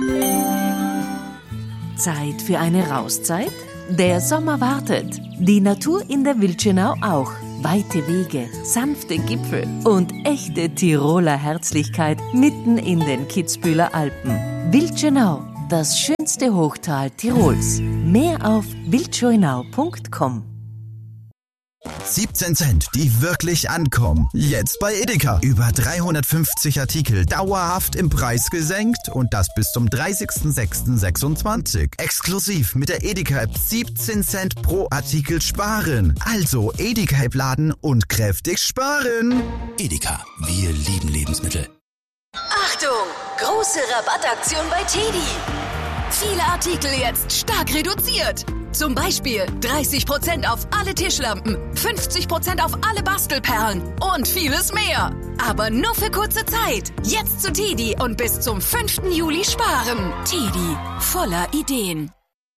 Zeit für eine Rauszeit? Der Sommer wartet. Die Natur in der Wildschönau auch. Weite Wege, sanfte Gipfel und echte Tiroler Herzlichkeit mitten in den Kitzbüheler Alpen. Wildschönau, das schönste Hochtal Tirols. Mehr auf wildschönau.com. 17 Cent, die wirklich ankommen. Jetzt bei Edeka. Über 350 Artikel dauerhaft im Preis gesenkt und das bis zum 30.06.26. Exklusiv mit der Edeka-App 17 Cent pro Artikel sparen. Also Edeka-App laden und kräftig sparen. Edeka, wir lieben Lebensmittel. Achtung! Große Rabattaktion bei TEDi. Viele Artikel jetzt stark reduziert. Zum Beispiel 30% auf alle Tischlampen, 50% auf alle Bastelperlen und vieles mehr. Aber nur für kurze Zeit. Jetzt zu TEDi und bis zum 5. Juli sparen. TEDi, voller Ideen.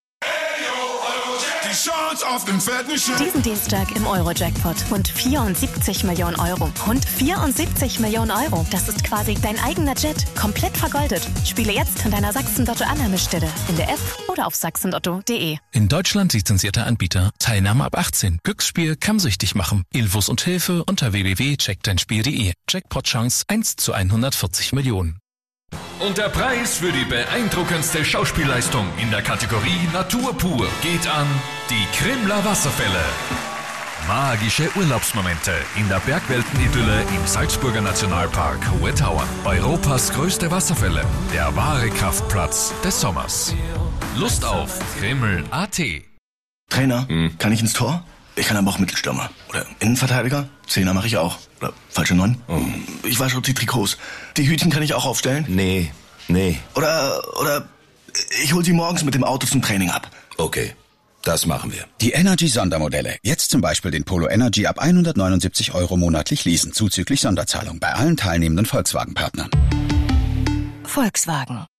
Diesen Dienstag im Euro-Jackpot. Rund 74 Millionen Euro. Rund 74 Millionen Euro. Das ist quasi dein eigener Jet. Komplett vergoldet. Spiele jetzt an deiner Sachsen-Lotto-Annahmestelle. In der App oder auf sachsenlotto.de. In Deutschland lizenzierter Anbieter. Teilnahme ab 18. Glücksspiel kann süchtig machen. Infos und Hilfe unter www.checkdeinspiel.de. Jackpot-Chance 1:140 Millionen. Und der Preis für die beeindruckendste Schauspielleistung in der Kategorie Natur pur geht an die Krimler Wasserfälle. Magische Urlaubsmomente in der Bergweltenidylle im Salzburger Nationalpark Hohe Tauern. Europas größte Wasserfälle, der wahre Kraftplatz des Sommers. Lust auf Krimmel.at. Trainer, kann ich ins Tor? Ich kann aber auch Mittelstürmer. Oder Innenverteidiger? Zehner mache ich auch. Oder falsche 9? Ich wasche die Trikots. Die Hütchen kann ich auch aufstellen? Nee. Oder ich hol sie morgens mit dem Auto zum Training ab. Okay, das machen wir. Die Energy-Sondermodelle. Jetzt zum Beispiel den Polo Energy ab 179 € monatlich leasen, zuzüglich Sonderzahlung bei allen teilnehmenden Volkswagen-Partnern. Volkswagen.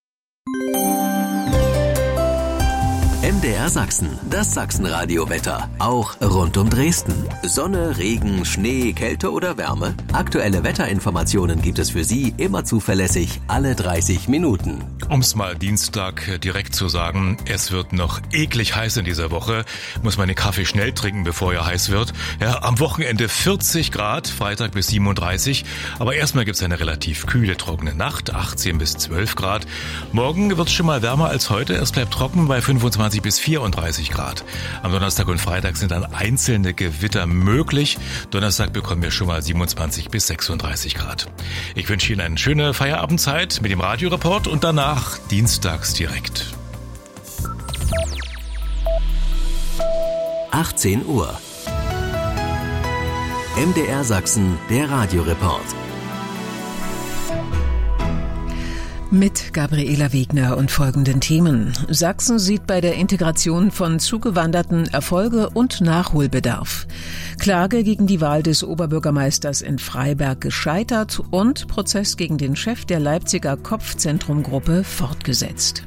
MDR Sachsen, das Sachsenradio-Wetter. Auch rund um Dresden. Sonne, Regen, Schnee, Kälte oder Wärme. Aktuelle Wetterinformationen gibt es für Sie immer zuverlässig alle 30 Minuten. Um es mal Dienstag direkt zu sagen, es wird noch eklig heiß in dieser Woche. Muss man den Kaffee schnell trinken, bevor er heiß wird. Ja, am Wochenende 40 Grad, Freitag bis 37. Aber erstmal gibt es eine relativ kühle, trockene Nacht, 18 bis 12 Grad. Morgen wird es schon mal wärmer als heute. Es bleibt trocken bei 25 bis 34 Grad. Am Donnerstag und Freitag sind dann einzelne Gewitter möglich. Donnerstag bekommen wir schon mal 27 bis 36 Grad. Ich wünsche Ihnen eine schöne Feierabendzeit mit dem Radioreport und danach dienstags direkt. 18 Uhr. MDR Sachsen, der Radioreport. Mit Gabriela Wegner und folgenden Themen. Sachsen sieht bei der Integration von Zugewanderten Erfolge und Nachholbedarf. Klage gegen die Wahl des Oberbürgermeisters in Freiberg gescheitert und Prozess gegen den Chef der Leipziger Kopfzentrumgruppe fortgesetzt.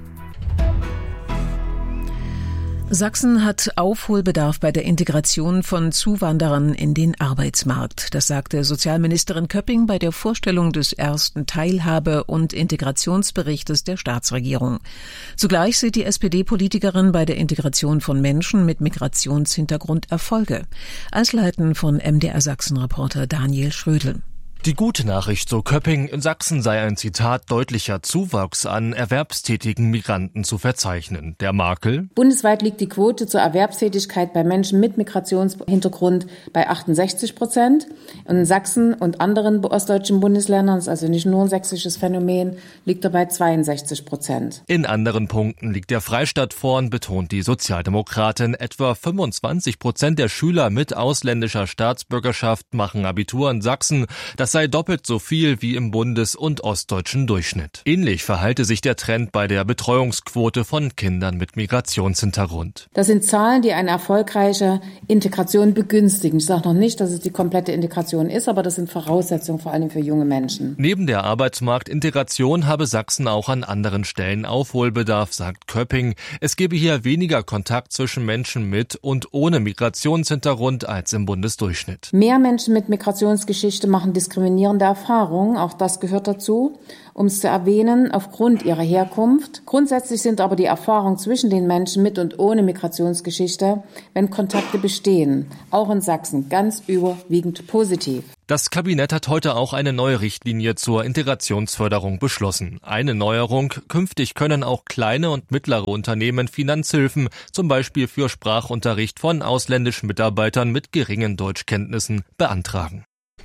Sachsen hat Aufholbedarf bei der Integration von Zuwanderern in den Arbeitsmarkt. Das sagte Sozialministerin Köpping bei der Vorstellung des ersten Teilhabe- und Integrationsberichtes der Staatsregierung. Zugleich sieht die SPD-Politikerin bei der Integration von Menschen mit Migrationshintergrund Erfolge. Einzelheiten von MDR Sachsen-Reporter Daniel Schrödel. Die gute Nachricht, so Köpping, in Sachsen sei ein Zitat deutlicher Zuwachs an erwerbstätigen Migranten zu verzeichnen. Der Makel: Bundesweit liegt die Quote zur Erwerbstätigkeit bei Menschen mit Migrationshintergrund bei 68%. In Sachsen und anderen ostdeutschen Bundesländern, das ist also nicht nur ein sächsisches Phänomen, liegt er bei 62%. In anderen Punkten liegt der Freistaat vorn, betont die Sozialdemokratin. Etwa 25% der Schüler mit ausländischer Staatsbürgerschaft machen Abitur in Sachsen. Das sei doppelt so viel wie im bundes- und ostdeutschen Durchschnitt. Ähnlich verhalte sich der Trend bei der Betreuungsquote von Kindern mit Migrationshintergrund. Das sind Zahlen, die eine erfolgreiche Integration begünstigen. Ich sage noch nicht, dass es die komplette Integration ist, aber das sind Voraussetzungen vor allem für junge Menschen. Neben der Arbeitsmarktintegration habe Sachsen auch an anderen Stellen Aufholbedarf, sagt Köpping. Es gebe hier weniger Kontakt zwischen Menschen mit und ohne Migrationshintergrund als im Bundesdurchschnitt. Mehr Menschen mit Migrationsgeschichte machen Diskriminierung diskriminierende Erfahrung, auch das gehört dazu, um es zu erwähnen, aufgrund ihrer Herkunft. Grundsätzlich sind aber die Erfahrungen zwischen den Menschen mit und ohne Migrationsgeschichte, wenn Kontakte bestehen, auch in Sachsen, ganz überwiegend positiv. Das Kabinett hat heute auch eine neue Richtlinie zur Integrationsförderung beschlossen. Eine Neuerung: Künftig können auch kleine und mittlere Unternehmen Finanzhilfen, zum Beispiel für Sprachunterricht von ausländischen Mitarbeitern mit geringen Deutschkenntnissen, beantragen.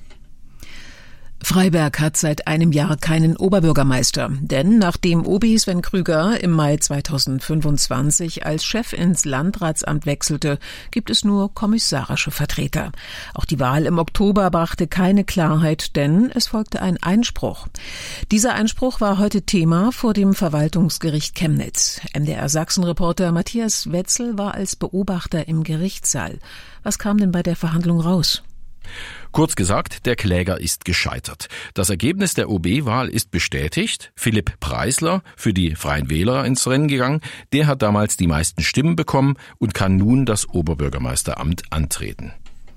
Freiberg hat seit einem Jahr keinen Oberbürgermeister, denn nachdem OB Sven Krüger im Mai 2025 als Chef ins Landratsamt wechselte, gibt es nur kommissarische Vertreter. Auch die Wahl im Oktober brachte keine Klarheit, denn es folgte ein Einspruch. Dieser Einspruch war heute Thema vor dem Verwaltungsgericht Chemnitz. MDR-Sachsen-Reporter Matthias Wetzel war als Beobachter im Gerichtssaal. Was kam denn bei der Verhandlung raus? Kurz gesagt, der Kläger ist gescheitert. Das Ergebnis der OB-Wahl ist bestätigt. Philipp Preisler, für die Freien Wähler ins Rennen gegangen, der hat damals die meisten Stimmen bekommen und kann nun das Oberbürgermeisteramt antreten.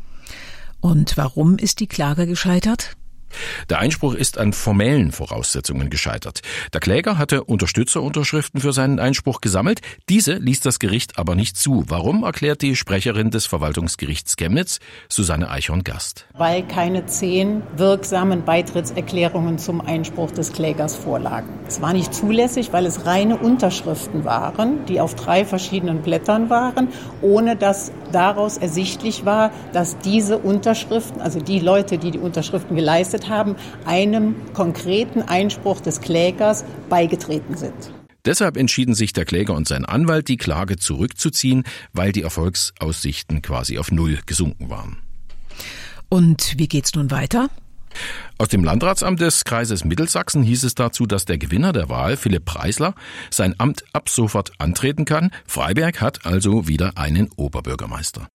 Und warum ist die Klage gescheitert? Der Einspruch ist an formellen Voraussetzungen gescheitert. Der Kläger hatte Unterstützerunterschriften für seinen Einspruch gesammelt. Diese ließ das Gericht aber nicht zu. Warum, erklärt die Sprecherin des Verwaltungsgerichts Chemnitz, Susanne Eichhorn-Gast. Weil keine 10 wirksamen Beitrittserklärungen zum Einspruch des Klägers vorlagen. Es war nicht zulässig, weil es reine Unterschriften waren, die auf 3 verschiedenen Blättern waren, ohne dass daraus ersichtlich war, dass diese Unterschriften, also die Leute, die die Unterschriften geleistet haben, einem konkreten Einspruch des Klägers beigetreten sind. Deshalb entschieden sich der Kläger und sein Anwalt, die Klage zurückzuziehen, weil die Erfolgsaussichten quasi auf Null gesunken waren. Und wie geht's nun weiter? Aus dem Landratsamt des Kreises Mittelsachsen hieß es dazu, dass der Gewinner der Wahl, Philipp Preisler, sein Amt ab sofort antreten kann. Freiberg hat also wieder einen Oberbürgermeister.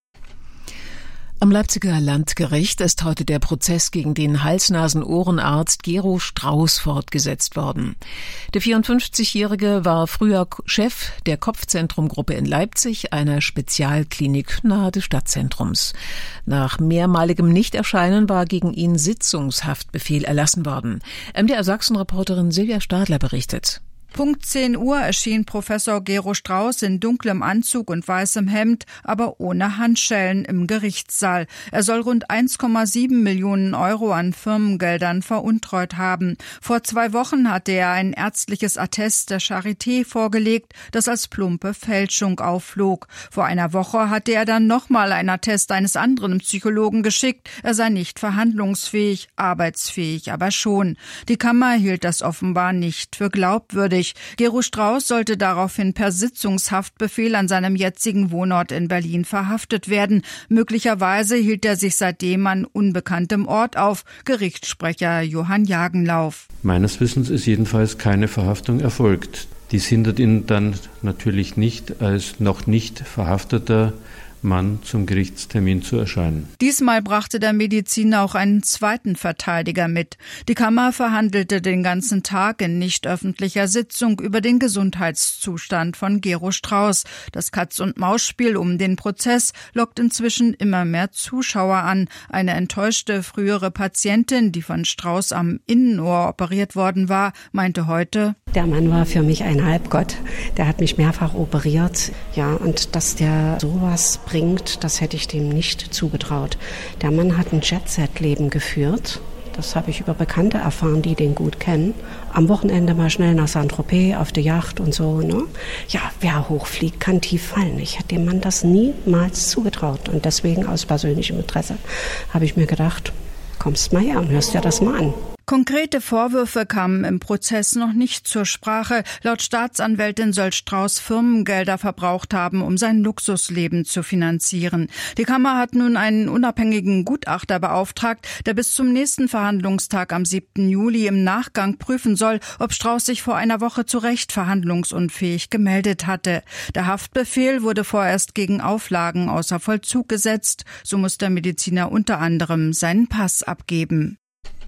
Am Leipziger Landgericht ist heute der Prozess gegen den Hals-Nasen-Ohrenarzt Gero Strauß fortgesetzt worden. Der 54-Jährige war früher Chef der Kopfzentrumgruppe in Leipzig, einer Spezialklinik nahe des Stadtzentrums. Nach mehrmaligem Nichterscheinen war gegen ihn Sitzungshaftbefehl erlassen worden. MDR-Sachsen-Reporterin Silvia Stadler berichtet. Punkt 10 Uhr erschien Professor Gero Strauß in dunklem Anzug und weißem Hemd, aber ohne Handschellen im Gerichtssaal. Er soll rund 1,7 Millionen Euro an Firmengeldern veruntreut haben. Vor 2 Wochen hatte er ein ärztliches Attest der Charité vorgelegt, das als plumpe Fälschung aufflog. Vor einer Woche hatte er dann nochmal ein Attest eines anderen Psychologen geschickt. Er sei nicht verhandlungsfähig, arbeitsfähig aber schon. Die Kammer hielt das offenbar nicht für glaubwürdig. Gero Strauß sollte daraufhin per Sitzungshaftbefehl an seinem jetzigen Wohnort in Berlin verhaftet werden. Möglicherweise hielt er sich seitdem an unbekanntem Ort auf. Gerichtssprecher Johann Jagenlauf. Meines Wissens ist jedenfalls keine Verhaftung erfolgt. Dies hindert ihn dann natürlich nicht, als noch nicht verhafteter Mann zum Gerichtstermin zu erscheinen. Diesmal brachte der Mediziner auch einen zweiten Verteidiger mit. Die Kammer verhandelte den ganzen Tag in nicht öffentlicher Sitzung über den Gesundheitszustand von Gero Strauß. Das Katz-und-Maus-Spiel um den Prozess lockt inzwischen immer mehr Zuschauer an. Eine enttäuschte frühere Patientin, die von Strauß am Innenohr operiert worden war, meinte heute: Der Mann war für mich ein Halbgott. Der hat mich mehrfach operiert. Ja, und dass der sowas bringt, das hätte ich dem nicht zugetraut. Der Mann hat ein Jet-Set-Leben geführt. Das habe ich über Bekannte erfahren, die den gut kennen. Am Wochenende mal schnell nach Saint-Tropez auf der Yacht und so, ne? Ja, wer hochfliegt, kann tief fallen. Ich hätte dem Mann das niemals zugetraut. Und deswegen aus persönlichem Interesse habe ich mir gedacht, kommst mal her und hörst dir das mal an. Konkrete Vorwürfe kamen im Prozess noch nicht zur Sprache. Laut Staatsanwältin soll Strauß Firmengelder verbraucht haben, um sein Luxusleben zu finanzieren. Die Kammer hat nun einen unabhängigen Gutachter beauftragt, der bis zum nächsten Verhandlungstag am 7. Juli im Nachgang prüfen soll, ob Strauß sich vor einer Woche zu Recht verhandlungsunfähig gemeldet hatte. Der Haftbefehl wurde vorerst gegen Auflagen außer Vollzug gesetzt. So muss der Mediziner unter anderem seinen Pass abgeben.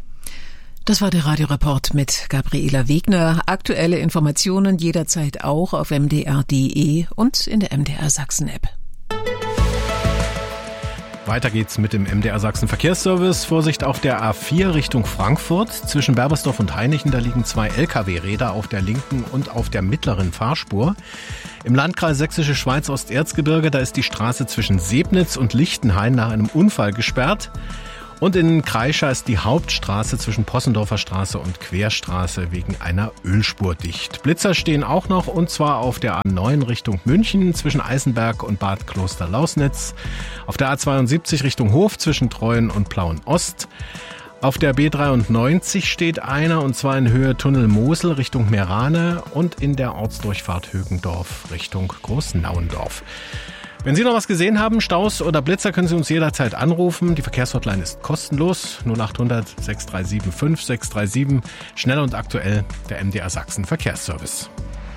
Das war der Radioreport mit Gabriela Wegner. Aktuelle Informationen jederzeit auch auf mdr.de und in der MDR Sachsen-App. Weiter geht's mit dem MDR Sachsen Verkehrsservice. Vorsicht auf der A4 Richtung Frankfurt. Zwischen Berbersdorf und Hainichen, da liegen 2 Lkw-Räder auf der linken und auf der mittleren Fahrspur. Im Landkreis Sächsische Schweiz Osterzgebirge, da ist die Straße zwischen Sebnitz und Lichtenhain nach einem Unfall gesperrt. Und in Kreischa ist die Hauptstraße zwischen Possendorfer Straße und Querstraße wegen einer Ölspur dicht. Blitzer stehen auch noch, und zwar auf der A9 Richtung München zwischen Eisenberg und Bad Kloster-Lausnitz, auf der A72 Richtung Hof zwischen Treuen und Plauen-Ost. Auf der B93 steht einer, und zwar in Höhe Tunnel Mosel Richtung Meerane und in der Ortsdurchfahrt Högendorf Richtung Großnauendorf. Wenn Sie noch was gesehen haben, Staus oder Blitzer, können Sie uns jederzeit anrufen. Die Verkehrshotline ist kostenlos. 0800 637 5637. Schnell und aktuell, der MDR Sachsen Verkehrsservice.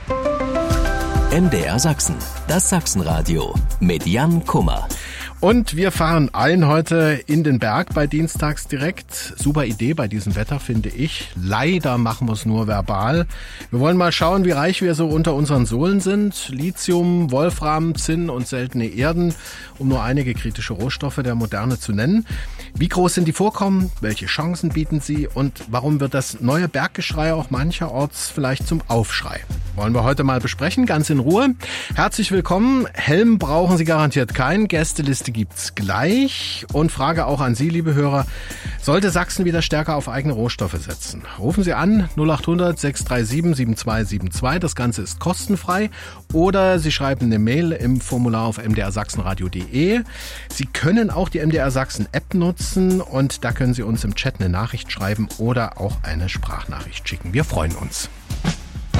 MDR Sachsen, das Sachsenradio mit Jan Kummer. Und wir fahren ein heute in den Berg bei Dienstags direkt. Super Idee bei diesem Wetter, finde ich. Leider machen wir es nur verbal. Wir wollen mal schauen, wie reich wir so unter unseren Sohlen sind. Lithium, Wolfram, Zinn und seltene Erden, um nur einige kritische Rohstoffe der Moderne zu nennen. Wie groß sind die Vorkommen? Welche Chancen bieten sie? Und warum wird das neue Berggeschrei auch mancherorts vielleicht zum Aufschrei? Wollen wir heute mal besprechen, ganz in Ruhe. Herzlich willkommen. Helm brauchen Sie garantiert keinen. Gästeliste gibt's gleich. Und Frage auch an Sie, liebe Hörer. Sollte Sachsen wieder stärker auf eigene Rohstoffe setzen? Rufen Sie an 0800 637 7272. Das Ganze ist kostenfrei. Oder Sie schreiben eine Mail im Formular auf mdrsachsenradio.de. Sie können auch die MDR Sachsen App nutzen und da können Sie uns im Chat eine Nachricht schreiben oder auch eine Sprachnachricht schicken. Wir freuen uns.